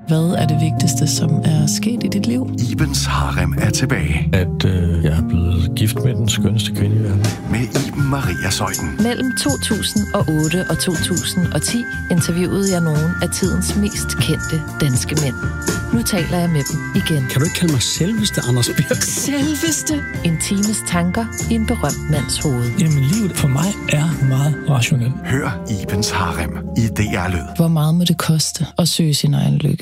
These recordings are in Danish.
Hvad er det vigtigste, som er sket i dit liv? Ibens Harem er tilbage. At jeg er blevet gift med den skønneste kvinde i verden. Med Iben Maria Zeuthen. Mellem 2008 og 2010 interviewede jeg nogle af tidens mest kendte danske mænd. Nu taler jeg med dem igen. Kan du ikke kalde mig selveste Anders Birk? Selveste? En times tanker i en berømt mands hoved. Jamen, livet for mig er meget rationelt. Hør Ibens Harem i DR Lyd. Hvor meget må det koste at søge sin egen lykke?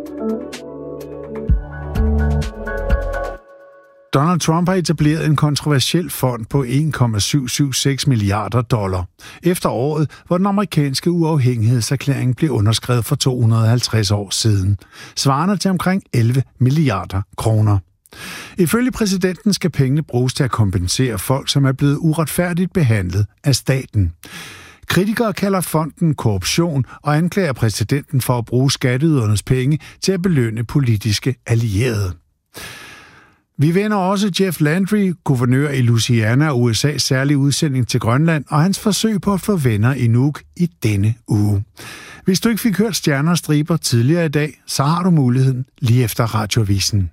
Donald Trump har etableret en kontroversiel fond på $1,776 milliarder, efter året, hvor den amerikanske uafhængighedserklæring blev underskrevet for 250 år siden, svarende til omkring 11 milliarder kroner. Ifølge præsidenten skal pengene bruges til at kompensere folk, som er blevet uretfærdigt behandlet af staten. Kritikere kalder fonden korruption og anklager præsidenten for at bruge skatteydernes penge til at belønne politiske allierede. Vi vender også Jeff Landry, guvernør i Louisiana og USA's særlige udsending til Grønland, og hans forsøg på at få venner i Nuuk i denne uge. Hvis du ikke fik hørt Stjerner og Striber tidligere i dag, så har du muligheden lige efter Radioavisen.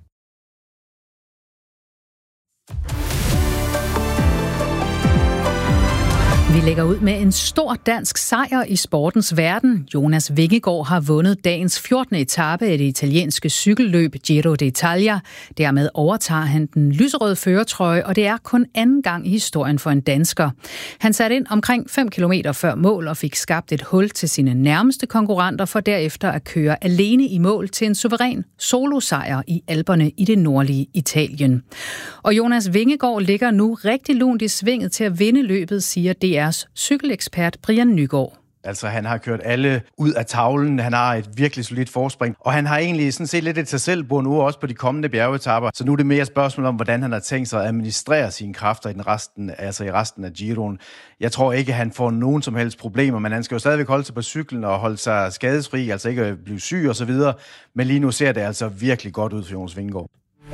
Vi lægger ud med en stor dansk sejr i sportens verden. Jonas Vingegaard har vundet dagens 14. etape af det italienske cykelløb Giro d'Italia. Dermed overtager han den lyserøde førertrøje, og det er kun anden gang i historien for en dansker. Han satte ind omkring 5 kilometer før mål og fik skabt et hul til sine nærmeste konkurrenter for derefter at køre alene i mål til en suveræn solosejr i Alperne i det nordlige Italien. Og Jonas Vingegaard ligger nu rigtig lunt i svinget til at vinde løbet, siger DR's cykelekspert Brian Nygaard. Altså, han har kørt alle ud af tavlen, han har et virkelig solidt forspring, og han har egentlig sådan set lidt et sig selv bord nu også på de kommende bjergetapper. Så nu er det mere et spørgsmål om, hvordan han har tænkt sig at administrere sine kræfter i resten af Giroen. Jeg tror ikke, han får nogen som helst problemer, men han skal jo stadigvæk holde sig på cyklen og holde sig skadesfri, altså ikke blive syg og så videre. Men lige nu ser det altså virkelig godt ud for Jonas Vingegaard.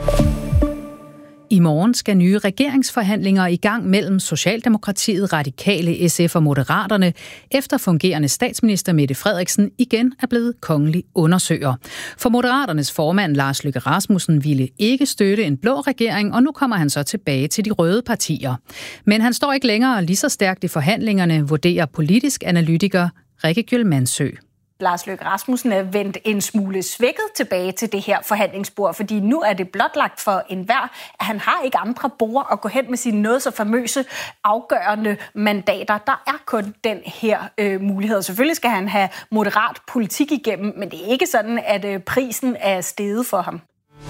I morgen skal nye regeringsforhandlinger i gang mellem Socialdemokratiet, Radikale, SF og Moderaterne, efter fungerende statsminister Mette Frederiksen igen er blevet kongelig undersøger. For Moderaternes formand Lars Løkke Rasmussen ville ikke støtte en blå regering, og nu kommer han så tilbage til de røde partier. Men han står ikke længere lige så stærkt i forhandlingerne, vurderer politisk analytiker Rikke Gjølmandsø. Lars Løkke Rasmussen er vendt en smule svækket tilbage til det her forhandlingsbord, fordi nu er det blotlagt for enhver, at han har ikke andre bord at gå hen med sine noget så famøse afgørende mandater. Der er kun den her mulighed. Selvfølgelig skal han have moderat politik igennem, men det er ikke sådan, at prisen er steget for ham.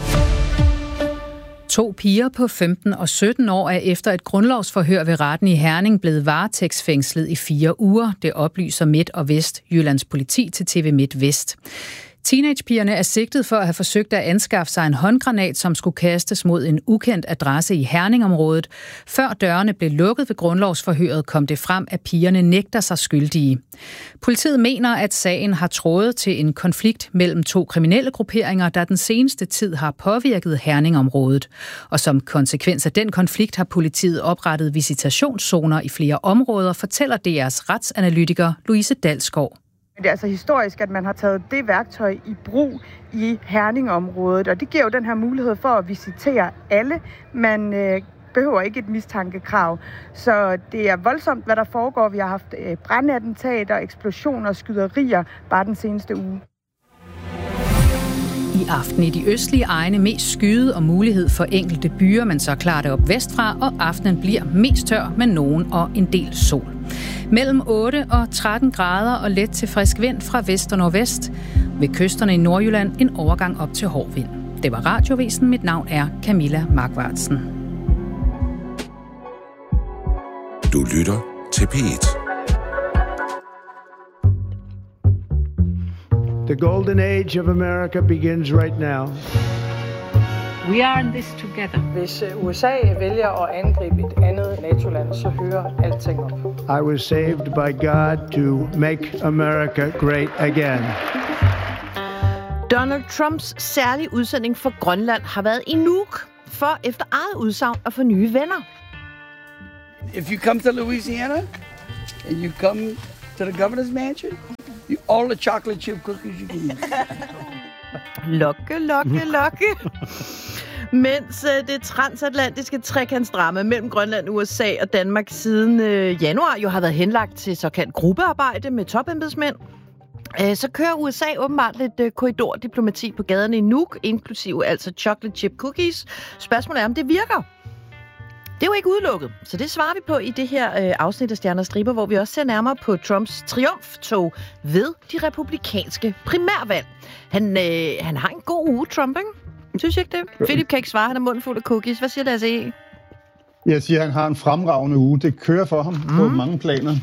2 piger på 15 og 17 år er efter et grundlovsforhør ved retten i Herning blevet varetægtsfængslet i 4 uger. Det oplyser Midt- og Vestjyllands politi til TV Midt Vest. Teenagepigerne er sigtet for at have forsøgt at anskaffe sig en håndgranat, som skulle kastes mod en ukendt adresse i Herningområdet. Før dørene blev lukket ved grundlovsforhøret, kom det frem, at pigerne nægter sig skyldige. Politiet mener, at sagen har trådet til en konflikt mellem 2 kriminelle grupperinger, der den seneste tid har påvirket Herningområdet. Og som konsekvens af den konflikt har politiet oprettet visitationszoner i flere områder, fortæller DR's retsanalytiker Louise Dalsgaard. Det er altså historisk, at man har taget det værktøj i brug i Herningområdet, og det giver jo den her mulighed for at visitere alle. Man behøver ikke et mistankekrav. Så det er voldsomt, hvad der foregår. Vi har haft brandattentater, eksplosioner og skyderier bare den seneste uge. I aften i de østlige egne mest skyde og mulighed for enkelte byer, men så klarer det op vestfra, og aftenen bliver mest tør med nogen og en del sol. Mellem 8 og 13 grader og let til frisk vind fra vest og nordvest. Ved kysterne i Nordjylland en overgang op til hård vind. Det var Radioavisen. Mit navn er Camilla Markvartsen. Du lytter til P1. The golden age of America begins right now. We are in this together. Hvis USA vælger at angribe et andet NATO-land, så hører alting op. I was saved by God to make America great again. Donald Trumps særlige udsending for Grønland har været i Nuuk, for efter eget udsagn at få nye venner. If you come to Louisiana, and you come to the governor's mansion, all the chocolate chip cookies you can eat. Lokke. Mens det transatlantiske trekantsdrama mellem Grønland, USA og Danmark siden januar jo har været henlagt til såkaldt gruppearbejde med topembedsmænd, så kører USA åbenbart lidt korridordiplomati på gaderne i Nuuk, inklusive altså chocolate chip cookies. Spørgsmålet er, om det virker. Det er jo ikke udelukket, så det svarer vi på i det her afsnit af Stjerner og Striber, hvor vi også ser nærmere på Trumps triumftog ved de republikanske primærvalg. Han har en god uge, Trump, ikke? Synes jeg ikke det? Philip kan ikke svare, han er munden fuld af cookies. Hvad siger Lasse E? Jeg siger, at han har en fremragende uge. Det kører for ham på mange planer.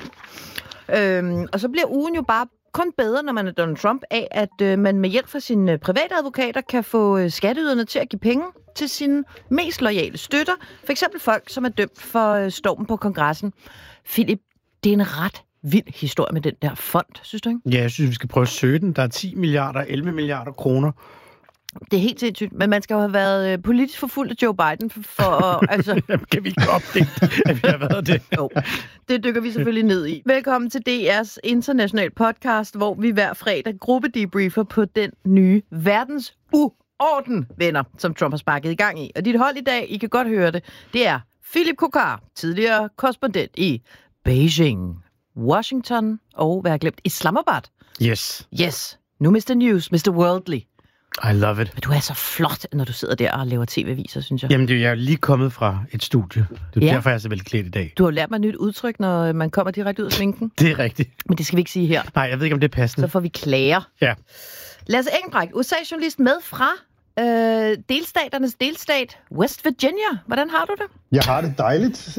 Og så bliver ugen jo bare kun bedre, når man er Donald Trump, af at man med hjælp fra sine private advokater kan få skatteyderne til at give penge til sine mest loyale støtter. For eksempel folk, som er dømt for stormen på kongressen. Philip, det er en ret vild historie med den der fond, synes du ikke? Ja, jeg synes, vi skal prøve at søge den. Der er 10 milliarder, 11 milliarder kroner. Det er helt sindssygt, men man skal jo have været politisk forfulgt af Joe Biden for altså... Kan vi ikke opdægte, at vi har været det? Jo, det dykker vi selvfølgelig ned i. Velkommen til DR's international podcast, hvor vi hver fredag gruppedebriefer på den nye verdens uorden, venner, som Trump har sparket i gang i. Og dit hold i dag, I kan godt høre det, det er Philip Kokar, tidligere korrespondent i Beijing, Washington og, hvad har jeg glemt, Islamabad. Yes. Nu Mr. News, Mr. Worldly. I love it. Men du er så flot, når du sidder der og laver tv-aviser, synes jeg. Jamen, jeg er lige kommet fra et studie. Det er derfor, jeg er så velklædt i dag. Du har lært mig et nyt udtryk, når man kommer direkte ud af sminken. Det er rigtigt. Men det skal vi ikke sige her. Nej, jeg ved ikke, om det er passende. Så får vi klager. Ja. Lasse Engelbrecht, USA-journalist med fra delstaternes delstat West Virginia. Hvordan har du det? Jeg har det dejligt.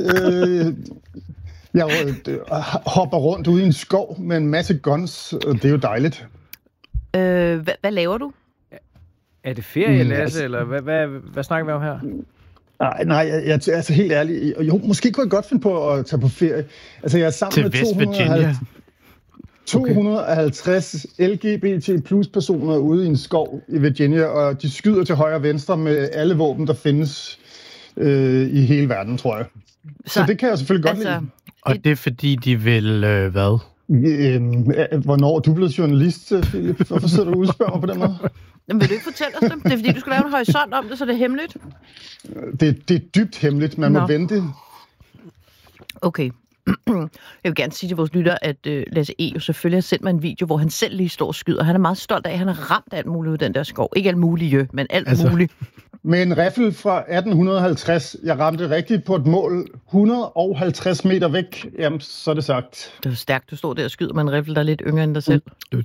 Jeg hopper rundt ude i en skov med en masse guns, og det er jo dejligt. Hvad laver du? Er det ferie, Lasse, eller hvad snakker vi om her? Nej, jeg er altså helt ærlig. Jo, måske kunne jeg godt finde på at tage på ferie. Altså, jeg er sammen med 250 LGBT plus personer ude i en skov i Virginia, og de skyder til højre og venstre med alle våben, der findes i hele verden, tror jeg. Så det kan jeg selvfølgelig godt lide. Og det er fordi, de vil hvad? Hvornår er du blevet journalist, Philip? Hvorfor sidder du og udspørger mig på den måde? Jamen, vil du ikke fortælle os det? Det er fordi, du skal lave en horisont om det, så det er hemmeligt. Det er dybt hemmeligt. Man må vente. Okay. Jeg vil gerne sige til vores lytter, at Lasse E. jo selvfølgelig har sendt mig en video, hvor han selv lige står og skyder. Han er meget stolt af, at han har ramt alt muligt ud den der skov. Ikke alt muligt, men alt muligt. Med en riffel fra 1850, jeg ramte rigtigt på et mål 150 meter væk, jamen, så er det sagt. Det er stærkt, du står der og skyder med en riffel, der er lidt yngre end dig selv. Nej,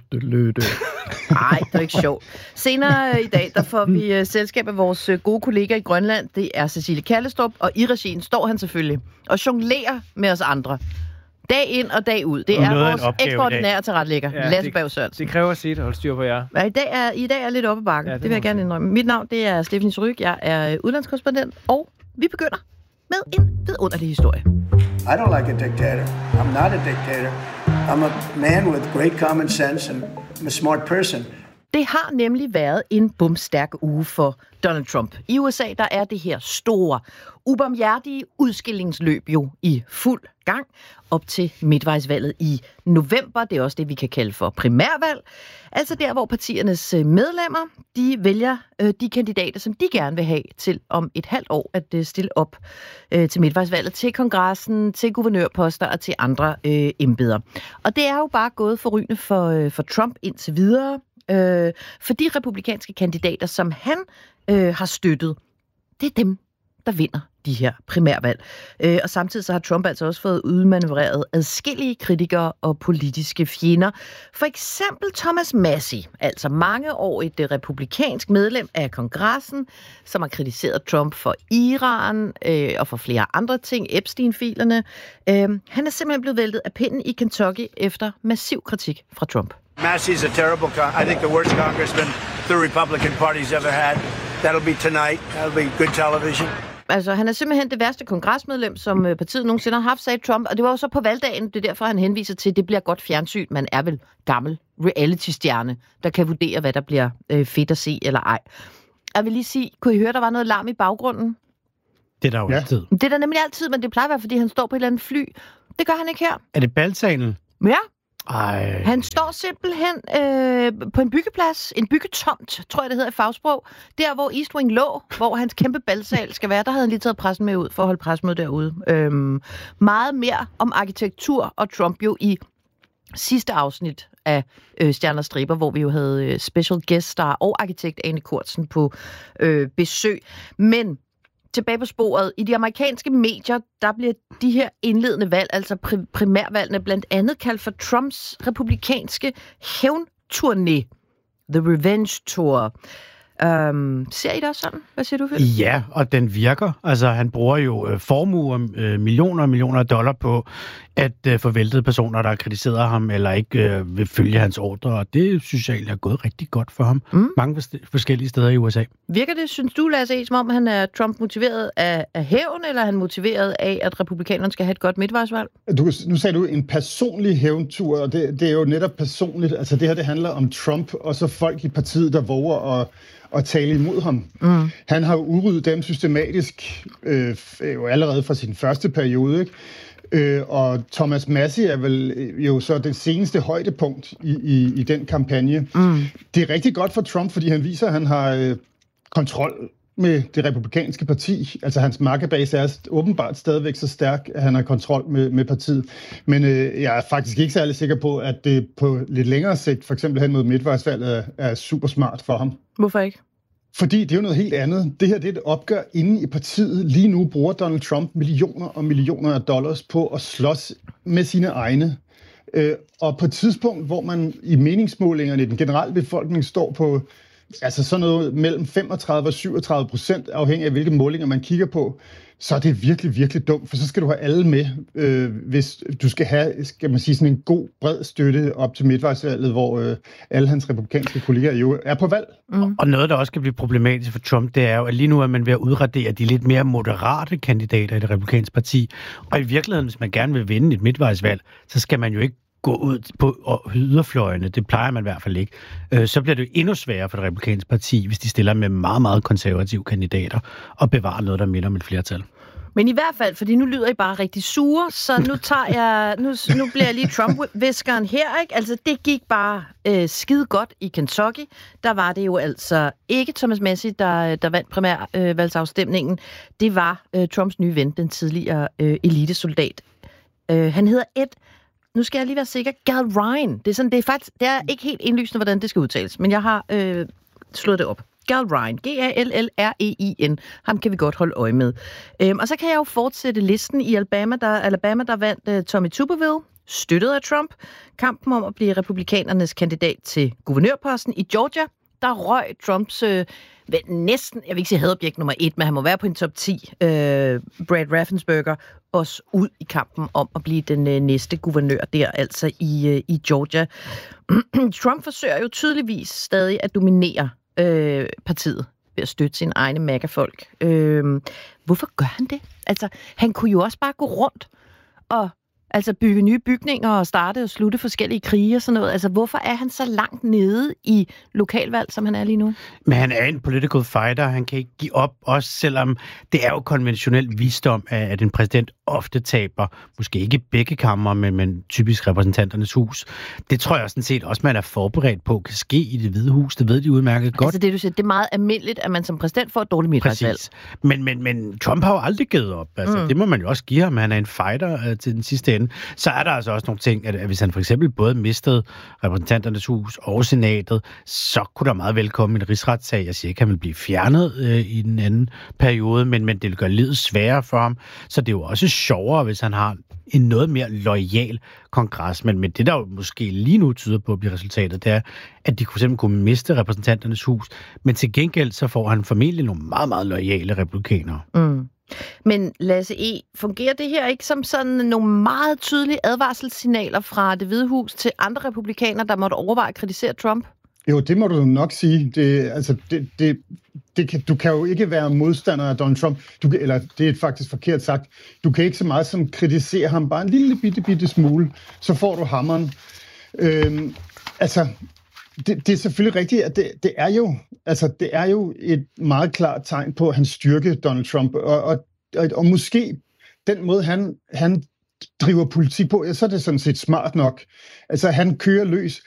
det er ikke sjovt. Senere i dag, der får vi selskab af vores gode kollega i Grønland. Det er Cecilie Kallestrup, og i regien står han selvfølgelig og jonglerer med os andre. Dag ind og dag ud. Det er vores ekstraordinære tilrettelægger, Lasse Berg Sørensen. Det kræver sit, hold styr på jer. Ja, i dag er lidt oppe ad bakken. Det vil jeg gerne indrømme. Mit navn, det er Stephanie Suryk. Jeg er udlandskorrespondent, og vi begynder med en vidunderlig historie. I don't like a dictator. I'm not a dictator. I'm a man with great common sense and I'm a smart person. Det har nemlig været en bumstærk uge for Donald Trump. I USA, der er det her store, ubarmhjertige udskillingsløb jo i fuld gang op til midtvejsvalget i november. Det er også det, vi kan kalde for primærvalg. Altså der, hvor partiernes medlemmer, de vælger de kandidater, som de gerne vil have til om et halvt år at stille op til midtvejsvalget, til kongressen, til guvernørposter og til andre embeder. Og det er jo bare gået forrygende for Trump indtil videre. For de republikanske kandidater, som han har støttet, det er dem, der vinder de her primærvalg. Og samtidig så har Trump altså også fået udmanøvreret adskillige kritikere og politiske fjender. For eksempel Thomas Massie, altså mangeårigt republikansk medlem af kongressen, som har kritiseret Trump for Iran og for flere andre ting, Epstein-filerne. Han er simpelthen blevet væltet af pinden i Kentucky efter massiv kritik fra Trump. Massey's a terrible, I think the worst congressman the Republican Party's ever had. That'll be tonight. That'll be good television. Altså, han er simpelthen det værste kongresmedlem, som partiet nogensinde har haft, sagde Trump. Og det var jo så på valgdagen, det er derfor, han henviser til, at det bliver godt fjernsyn. Man er vel gammel reality-stjerne, der kan vurdere, hvad der bliver fedt at se eller ej. Jeg vil lige sige, kunne I høre, der var noget larm i baggrunden? Det er der jo altid. Det er der nemlig altid, men det plejer at være, fordi han står på et eller andet fly. Det gør han ikke her. Er det balsalen? Ja. Ej. Han står simpelthen på en byggeplads, en byggetomt, tror jeg det hedder i fagsprog, der hvor East Wing lå, hvor hans kæmpe balsal skal være. Der havde han lige taget pressen med ud for at holde pressemøde derude. Meget mere om arkitektur og Trump jo i sidste afsnit af Stjerner og Striber, hvor vi jo havde special guest star og arkitekt Ane Kurtzen på besøg. Men tilbage på sporet. I de amerikanske medier, der bliver de her indledende valg, altså primærvalgene, blandt andet kaldt for Trumps republikanske hævnturné. The Revenge Tour. Ser I det også sådan? Hvad siger du, Philip? Ja, og den virker. Altså, han bruger jo formuer, millioner og millioner af dollar på at få væltet personer, der har kritiseret ham, eller ikke vil følge hans ordre, og det synes jeg egentlig er gået rigtig godt for ham. Mange forskellige steder i USA. Virker det, synes du, Lasse, som om han er Trump motiveret af hævn, eller er han motiveret af, at republikanerne skal have et godt midtvejsvalg? Nu sagde du en personlig hævntur, og det er jo netop personligt. Altså det her, det handler om Trump, og så folk i partiet, der våger at tale imod ham. Han har jo udryddet dem systematisk, jo allerede fra sin første periode, ikke? Og Thomas Massie er vel jo så det seneste højdepunkt i den kampagne. Det er rigtig godt for Trump, fordi han viser, at han har kontrol med det republikanske parti. Altså hans markebase er åbenbart stadigvæk så stærk, at han har kontrol med partiet. Men jeg er faktisk ikke særlig sikker på, at det på lidt længere sigt, for eksempel hen mod midtvejsvalget, er super smart for ham. Hvorfor ikke? Fordi det er jo noget helt andet. Det her det er et opgør inde i partiet. Lige nu bruger Donald Trump millioner og millioner af dollars på at slås med sine egne. Og på et tidspunkt, hvor man i meningsmålingerne i den generelle befolkning står på altså sådan noget mellem 35 og 37%, afhængig af hvilke målinger man kigger på, så er det virkelig, virkelig dumt, for så skal du have alle med, hvis du skal have, skal man sige, sådan en god, bred støtte op til midtvejsvalget, hvor alle hans republikanske kolleger jo er på valg. Og noget, der også kan blive problematisk for Trump, det er jo, at lige nu er man ved at udradere de lidt mere moderate kandidater i det republikanske parti. Og i virkeligheden, hvis man gerne vil vinde et midtvejsvalg, så skal man jo ikke gå ud på yderfløjene. Det plejer man i hvert fald ikke. Så bliver det jo endnu sværere for det republikanske parti, hvis de stiller med meget, meget konservative kandidater og bevarer noget, der minder om et flertal. Men i hvert fald, fordi nu lyder I bare rigtig sure, så nu nu bliver jeg lige Trump-viskeren her, ikke? Altså, det gik bare skide godt i Kentucky. Der var det jo altså ikke Thomas Massie, der vandt primærvalgsafstemningen. Det var Trumps nye ven, den tidligere elitesoldat. Han hedder nu skal jeg lige være sikker, Gal Ryan. Det er ikke helt indlysende, hvordan det skal udtales, men jeg har slået det op. Gal Ryan. G-A-L-L-R-E-I-N. Ham kan vi godt holde øje med. Og så kan jeg jo fortsætte listen i Alabama, der vandt Tommy Tuberville, støttet af Trump. Kampen om at blive republikanernes kandidat til guvernørposten i Georgia. Der røg Trumps næsten, jeg vil ikke sige hadobjekt nummer 1, men han må være på en top 10. Brad Raffensperger også ud i kampen om at blive den næste guvernør der, altså i Georgia. Trump forsøger jo tydeligvis stadig at dominere partiet ved at støtte sine egne MAGA-folk. Hvorfor gør han det? Altså, han kunne jo også bare gå rundt og bygge nye bygninger og starte og slutte forskellige krige og sådan noget. Altså, hvorfor er han så langt nede i lokalvalg, som han er lige nu? Men han er en political fighter. Han kan ikke give op, også selvom det er jo konventionel visdom, at en præsident ofte taber. Måske ikke begge kammer, men typisk repræsentanternes hus. Det tror jeg sådan set også, man er forberedt på, kan ske i Det Hvide Hus. Det ved de udmærket godt. Altså det, du siger, det er meget almindeligt, at man som præsident får et dårligt midtvejsvalg. Men Trump har jo aldrig givet op. Altså, det må man jo også give ham. Han er en fighter til den sidste ende. Så er der altså også nogle ting, at hvis han for eksempel både mistede repræsentanternes hus og senatet, så kunne der meget vel komme en rigsretssag. Jeg siger ikke, at han vil blive fjernet i den anden periode, men det vil gøre livet sværere for ham. Så det er jo også sjovere, hvis han har en noget mere loyal kongres. Men det, der jo måske lige nu tyder på at blive resultatet, det er, at de for eksempel kunne miste repræsentanternes hus, men til gengæld så får han formentlig nogle meget, meget loyale republikanere. Men Lasse E., fungerer det her ikke som sådan nogle meget tydelige advarselssignaler fra Det Hvide Hus til andre republikanere, der måtte overveje at kritisere Trump? Jo, det må du nok sige. Du kan jo ikke være modstander af Donald Trump. Eller det er faktisk forkert sagt. Du kan ikke så meget som kritisere ham, bare en lille bitte smule, så får du hammeren. Det er selvfølgelig rigtigt, at det er jo et meget klart tegn på hans styrke, Donald Trump, og måske den måde, han driver politik på, så er det sådan set smart nok. Altså, han kører løs.